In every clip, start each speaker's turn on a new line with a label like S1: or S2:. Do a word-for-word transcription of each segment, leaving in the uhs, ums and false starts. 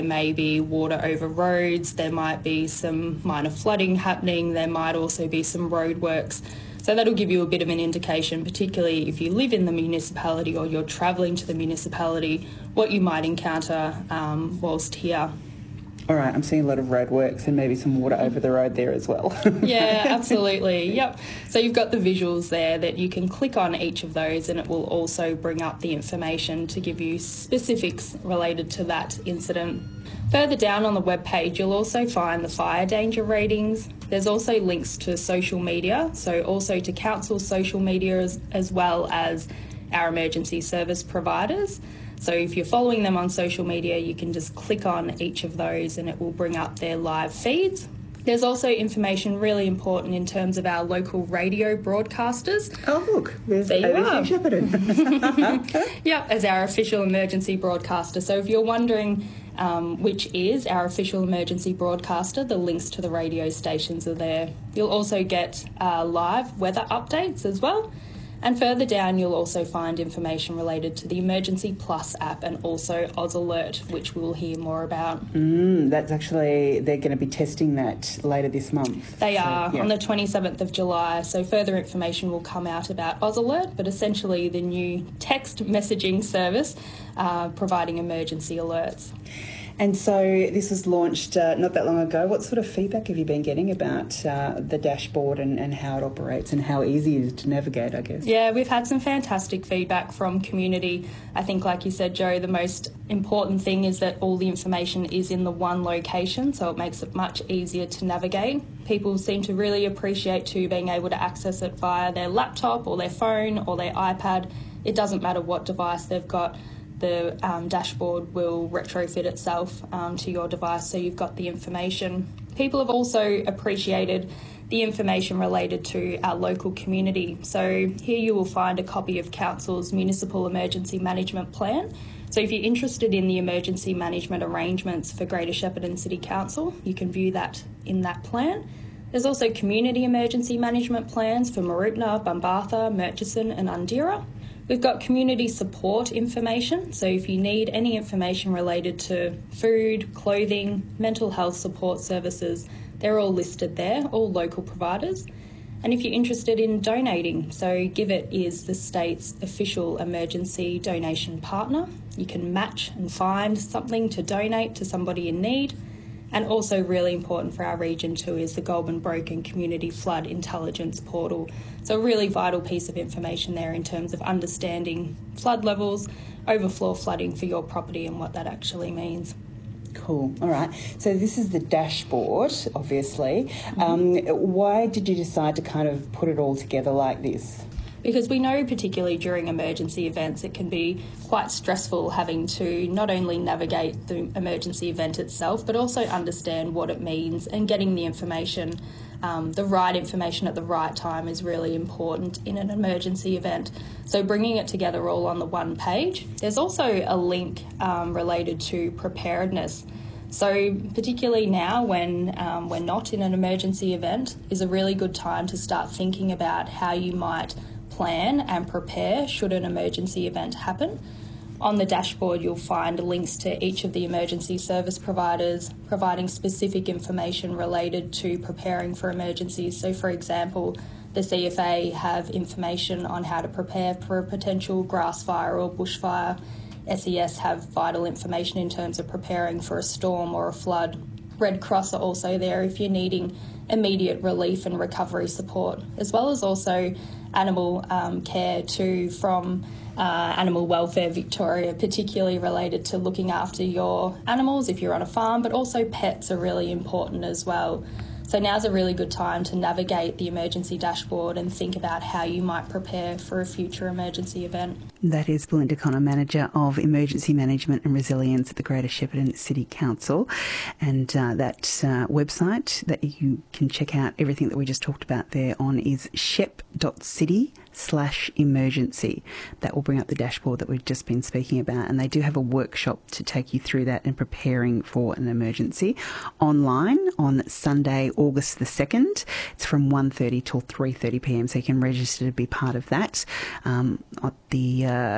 S1: There may be water over roads, there might be some minor flooding happening, there might also be some roadworks. So that'll give you a bit of an indication, particularly if you live in the municipality or you're travelling to the municipality, what you might encounter um, whilst here.
S2: All right, I'm seeing a lot of roadworks and maybe some water over the road there as well.
S1: Yeah, absolutely. Yep. So you've got the visuals there that you can click on each of those, and it will also bring up the information to give you specifics related to that incident. Further down on the webpage, you'll also find the fire danger ratings. There's also links to social media, so also to council's social media as, as well as our emergency service providers. So if you're following them on social media, you can just click on each of those and it will bring up their live feeds. There's also information really important in terms of our local radio broadcasters.
S2: Oh, look, there's
S1: there you
S2: A B C Shepparton.
S1: Yep, as our official emergency broadcaster. So if you're wondering um, which is our official emergency broadcaster, the links to the radio stations are there. You'll also get uh, live weather updates as well. And further down, you'll also find information related to the Emergency Plus app and also Oz Alert, which we'll hear more about.
S2: Mm, that's actually, they're going to be testing that later this month.
S1: They
S2: so,
S1: are,
S2: yeah.
S1: on the twenty-seventh of July. So further information will come out about Oz Alert, but essentially the new text messaging service uh, providing emergency alerts.
S2: And so this was launched uh, not that long ago. What sort of feedback have you been getting about uh, the dashboard and, and how it operates and how easy it is to navigate, I guess?
S1: Yeah, we've had some fantastic feedback from community. I think, like you said, Joe, the most important thing is that all the information is in the one location, so it makes it much easier to navigate. People seem to really appreciate too being able to access it via their laptop or their phone or their iPad. It doesn't matter what device they've got. The um, dashboard will retrofit itself um, to your device, so you've got the information. People have also appreciated the information related to our local community. So here you will find a copy of Council's Municipal Emergency Management Plan. So if you're interested in the emergency management arrangements for Greater Shepparton City Council, you can view that in that plan. There's also community emergency management plans for Mooroopna, Bumbartha, Murchison and Undira. We've got community support information, so if you need any information related to food, clothing, mental health support services, they're all listed there, all local providers. And if you're interested in donating, so GiveIt is the state's official emergency donation partner. You can match and find something to donate to somebody in need. And also really important for our region too is the Goulburn Broken Community Flood Intelligence Portal. So a really vital piece of information there in terms of understanding flood levels, overflow flooding for your property and what that actually means.
S2: Cool. All right. So this is the dashboard, obviously. Mm-hmm. Um, why did you decide to kind of put it all together like this?
S1: Because we know particularly during emergency events it can be quite stressful having to not only navigate the emergency event itself but also understand what it means, and getting the information, um, the right information at the right time is really important in an emergency event. So bringing it together all on the one page. There's also a link um, related to preparedness. So particularly now when um, we're not in an emergency event is a really good time to start thinking about how you might plan and prepare should an emergency event happen. On the dashboard you'll find links to each of the emergency service providers providing specific information related to preparing for emergencies. So for example, the C F A have information on how to prepare for a potential grass fire or bushfire. S E S have vital information in terms of preparing for a storm or a flood. Red Cross are also there if you're needing immediate relief and recovery support, as well as also animal um, care too from uh, Animal Welfare Victoria, particularly related to looking after your animals if you're on a farm, but also pets are really important as well. So now's a really good time to navigate the emergency dashboard and think about how you might prepare for a future emergency event.
S2: That is Belinda Connor, Manager of Emergency Management and Resilience at the Greater Shepparton City Council. And uh, that uh, website that you can check out everything that we just talked about there on is shep.city slash emergency. That will bring up the dashboard that we've just been speaking about. And they do have a workshop to take you through that and preparing for an emergency online on Sunday, August the second. It's from one thirty till three thirty p m, so you can register to be part of that. Um, at the uh,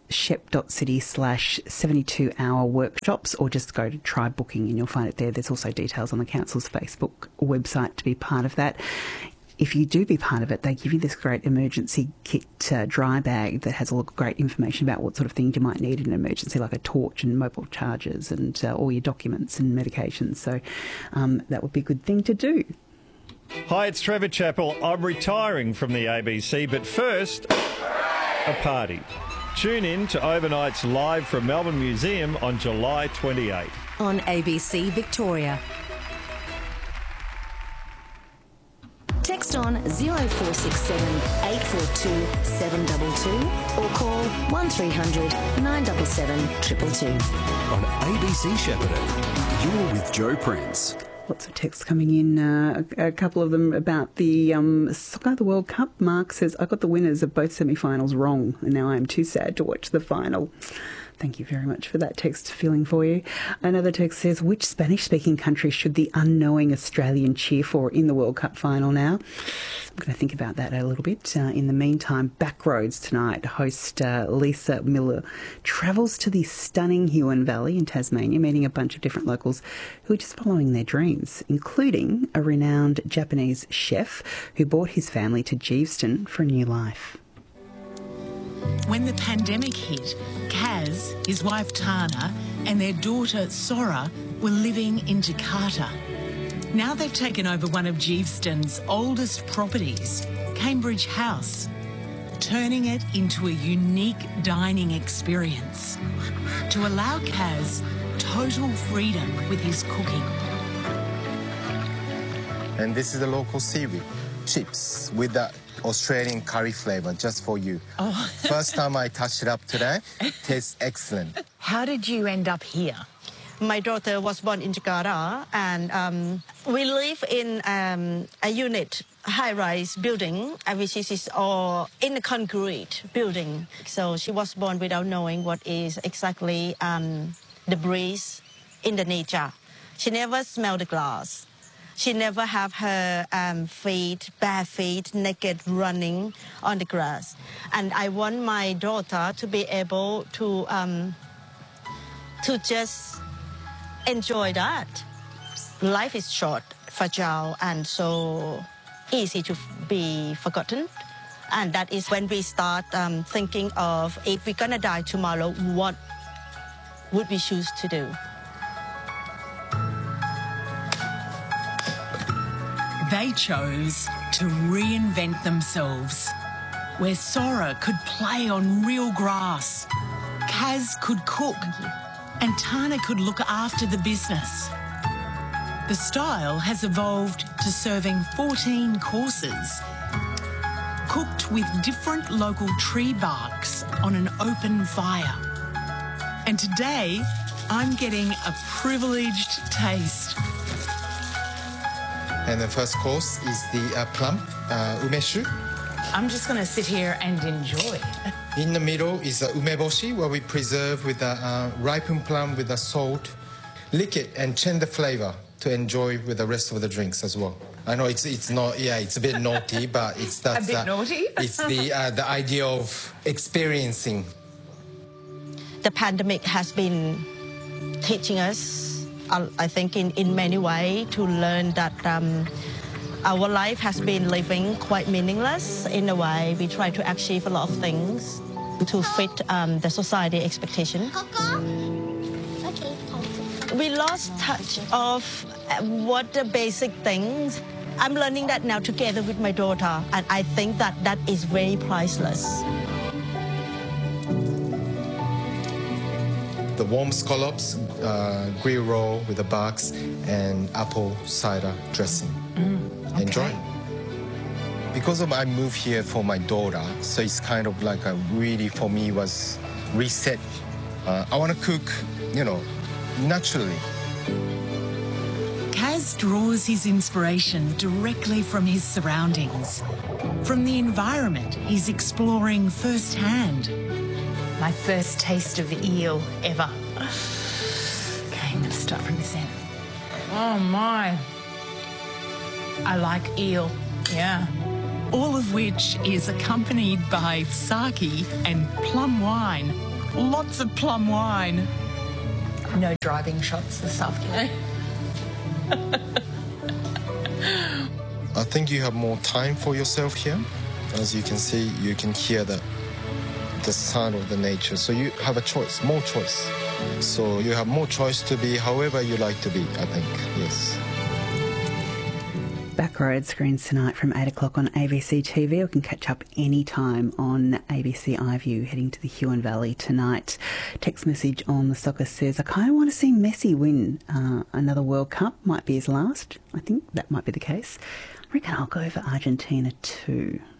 S2: shep.city slash seventy-two hour workshops, or just go to try booking and you'll find it there. There's also details on the council's Facebook website to be part of that. If you do be part of it, they give you this great emergency kit uh, dry bag that has all the great information about what sort of things you might need in an emergency, like a torch and mobile chargers and uh, all your documents and medications. So um, that would be a good thing to do.
S3: Hi, it's Trevor Chappell. I'm retiring from the A B C, but first, a party. Tune in to Overnight's live from Melbourne Museum on July twenty-eighth.
S4: On A B C Victoria. Text on zero four six seven, eight four two, seven two two or call one three hundred, nine seven seven, two two two.
S5: On A B C Shepparton, you're with Joe Prince.
S2: Lots of texts coming in, uh, a couple of them about the um, soccer, the World Cup. Mark says, I got the winners of both semi-finals wrong and now I am too sad to watch the final. Thank you very much for that text, feeling for you. Another text says, which Spanish-speaking country should the unknowing Australian cheer for in the World Cup final now? I'm going to think about that a little bit. Uh, in the meantime, Backroads tonight, host uh, Lisa Miller travels to the stunning Huon Valley in Tasmania, meeting a bunch of different locals who are just following their dreams, including a renowned Japanese chef who brought his family to Geeveston for a new life.
S6: When the pandemic hit, Kaz, his wife Tana, and their daughter Sora were living in Jakarta. Now they've taken over one of Geeveston's oldest properties, Cambridge House, turning it into a unique dining experience to allow Kaz total freedom with his cooking.
S7: And this is the local seaweed chips with the Australian curry flavour just for you.
S6: Oh.
S7: First time I touched it up today, tastes excellent.
S6: How did you end up here?
S8: My daughter was born in Jakarta, and um, we live in um, a unit high-rise building, uh, which is all in a concrete building. So she was born without knowing what is exactly um, the breeze in the nature. She never smelled the glass. She never have her um, feet, bare feet, naked, running on the grass. And I want my daughter to be able to um, to just enjoy that. Life is short, fragile, and so easy to be forgotten. And that is when we start um, thinking of, if we're gonna die tomorrow, what would we choose to do?
S6: They chose to reinvent themselves, where Sora could play on real grass, Kaz could cook, and Tana could look after the business. The style has evolved to serving fourteen courses, cooked with different local tree barks on an open fire. And today, I'm getting a privileged taste.
S7: And the first course is the uh, plum, uh, umeshu.
S6: I'm just going to sit here and enjoy.
S7: In the middle is the umeboshi, where we preserve with the uh, ripened plum with the salt, lick it and change the flavour to enjoy with the rest of the drinks as well. I know it's it's not yeah it's a bit naughty, but it's that's
S6: a bit
S7: uh,
S6: naughty.
S7: It's the uh, the idea of experiencing.
S8: The pandemic has been teaching us, I think, in, in many ways, to learn that um, our life has been living quite meaningless. In a way, we try to achieve a lot of things to fit um, the society expectation.
S9: Okay.
S8: We lost touch of what the basic things. I'm learning that now together with my daughter, and I think that that is very priceless.
S7: The warm scallops, uh, grill roll with the bugs, and apple cider dressing.
S6: Mm, okay.
S7: Enjoy. Because of I moved here for my daughter, so it's kind of like a really, for me, was reset. Uh, I want to cook, you know, naturally.
S6: Kaz draws his inspiration directly from his surroundings, from the environment he's exploring firsthand. My first taste of eel ever. Okay, I'm going to start from this end. Oh, my. I like eel, yeah. All of which is accompanied by sake and plum wine. Lots of plum wine.
S10: No driving shots this afternoon.
S7: I think you have more time for yourself here. As you can see, you can hear the, the sound of the nature. So you have a choice, more choice. So you have more choice to be however you like to be, I think, yes.
S2: Backroad screens tonight from eight o'clock on A B C T V. We can catch up any time on A B C iView, heading to the Huon Valley tonight. Text message on the soccer says, I kind of want to see Messi win uh, another World Cup. Might be his last. I think that might be the case. I reckon I'll go for Argentina too.